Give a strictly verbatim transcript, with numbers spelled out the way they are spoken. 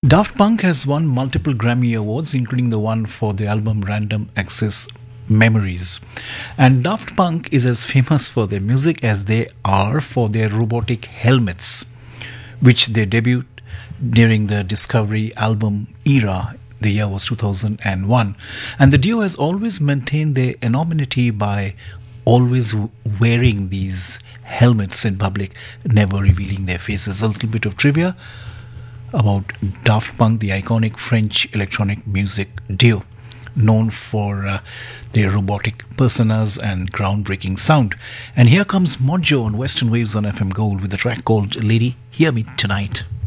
Daft Punk has won multiple Grammy Awards, including the one for the album Random Access Memories. And Daft Punk is as famous for their music as they are for their robotic helmets, which they debuted during the Discovery album era. The year was two thousand one. And the duo has always maintained their anonymity by always wearing these helmets in public, never revealing their faces. A little bit of trivia about Daft Punk, the iconic French electronic music duo, known for uh, their robotic personas and groundbreaking sound. And here comes Mojo on Western Waves on F M Gold with a track called Lady Hear Me Tonight.